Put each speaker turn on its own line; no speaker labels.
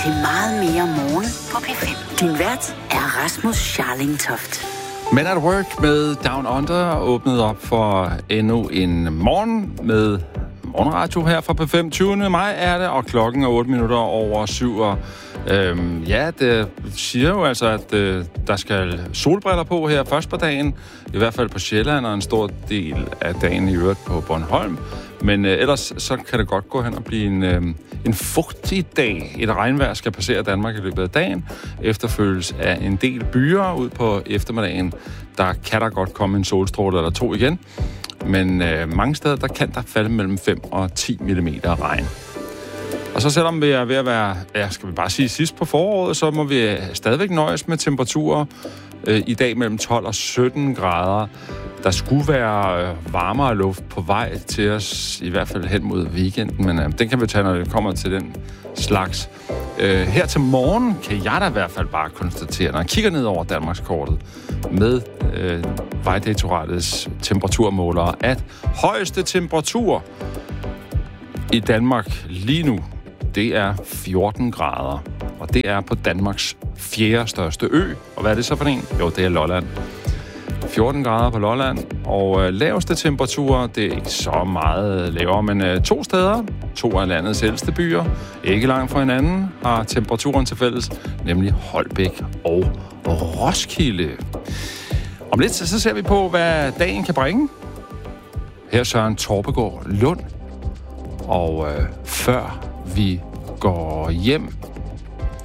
til meget mere morgen på P5. Din vært er Rasmus Scharling-Toft.
Men at Work med Down Under åbnede op for endnu en morgen med morgenradio her fra P5. 20. maj er det, og klokken er 7:08. Ja, det siger jo altså, at der skal solbriller på her først på dagen. I hvert fald på Sjælland, og en stor del af dagen i øvrigt på Bornholm. Men ellers så kan det godt gå hen og blive en fugtig dag. Et regnvejr skal passere Danmark i løbet af dagen. Efterfølges af en del byer ud på eftermiddagen. Der kan der godt komme en solstråle eller to igen. Men mange steder, der kan der falde mellem 5 og 10 mm regn. Og så selvom vi er ved at være, skal vi bare sige sidst på foråret, så må vi stadigvæk nøjes med temperaturer i dag mellem 12 og 17 grader. Der skulle være varmere luft på vej til os, i hvert fald hen mod weekenden, men den kan vi tage, når det kommer til den slags. Her til morgen kan jeg da i hvert fald bare konstatere, når jeg kigger ned over Danmarkskortet med Vejdirektoratets temperaturmålere, at højeste temperatur i Danmark lige nu, det er 14 grader. Og det er på Danmarks 4. største ø. Og hvad er det så for en? Jo, det er Lolland. 14 grader på Lolland, og laveste temperaturer, det er ikke så meget lavere, men 2 steder, 2 af landets ældste byer, ikke langt fra hinanden, har temperaturen til fælles, nemlig Holbæk og Roskilde. Om lidt så ser vi på, hvad dagen kan bringe. Her Søren Torpegaard Lund, og før vi går hjem